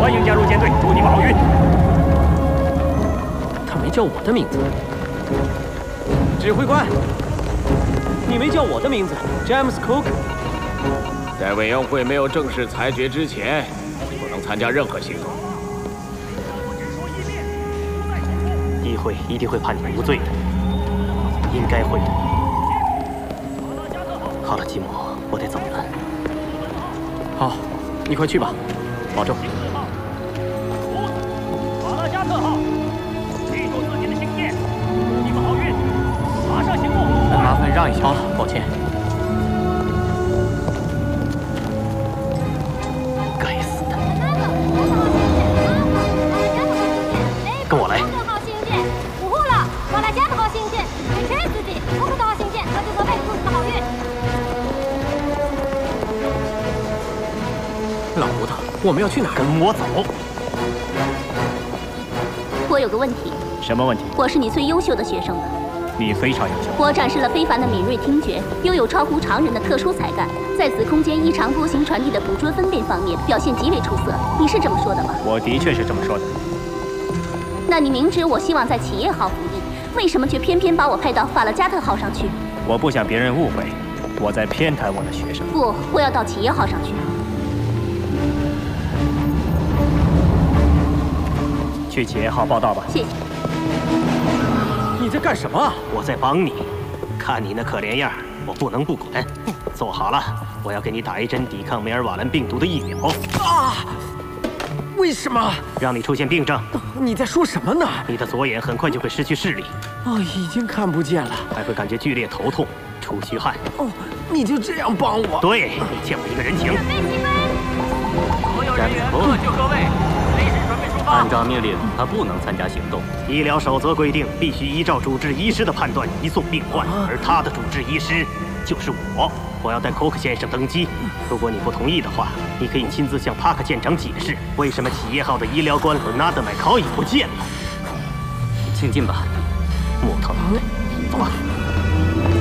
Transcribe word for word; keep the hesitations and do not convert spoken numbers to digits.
欢迎加入舰队，祝你们好运。 他没叫我的名字。 指挥官，你没叫我的名字 ，James Cook。 在委员会没有正式裁决之前，你不能参加任何行动。 议会一定会判你无罪的，应该会的。好了，吉姆，我得走了。好，你快去吧，保重。 马拉加特号，记住自己的信念，祝你们好运，马上行动。 麻烦让一下。好，抱歉。该死的！跟我来。 捕获了马拉加特号信件，你确认自己捕获到信件，那就责备祝你们好运。 老胡头，我们要去哪儿？跟我走。 我有个问题。 什么问题？ 我是你最优秀的学生了。 你非常优秀。 我展示了非凡的敏锐听觉，拥有超乎常人的特殊才干，在此空间异常多形传递的捕捉分辨方面表现极为出色。你是这么说的吗？ 我的确是这么说的。 那你明知我希望在企业号服役，为什么却偏偏把我派到法拉加特号上去？ 我不想别人误会，我在偏袒我的学生。 不，我要到企业号上去。 去企业号报道吧。 谢谢。 你在干什么？ 我在帮你。看你那可怜样，我不能不管。坐好了，我要给你打一针抵抗梅尔瓦兰病毒的疫苗。 啊！为什么？ 让你出现病症。 你在说什么呢？ 你的左眼很快就会失去视力。 哦，已经看不见了， 还会感觉剧烈头痛、出虚汗。 哦，你就这样帮我？ 对，你欠我一个人情。 所有人员各就各位，随时准备出发。 按照命令，他不能参加行动。 医疗守则规定，必须依照主治医师的判断移送病患，而他的主治医师就是我。我要带科克先生登机。如果你不同意的话，你可以亲自向帕克舰长解释，为什么企业号的医疗官伦纳德·麦考伊不见了。 请进吧， 木头，走吧。